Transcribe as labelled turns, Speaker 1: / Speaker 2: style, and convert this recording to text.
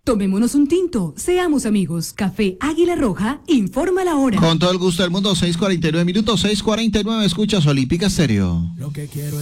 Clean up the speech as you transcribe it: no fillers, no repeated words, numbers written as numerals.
Speaker 1: Tomémonos un tinto, seamos amigos. Café Águila Roja, informa la hora.
Speaker 2: Con todo el gusto del mundo, 6:49, 6:49, escuchas Olímpica Estéreo.
Speaker 3: Lo que quiero